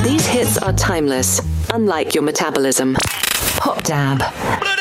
These hits are timeless, unlike your metabolism. Pop Dab.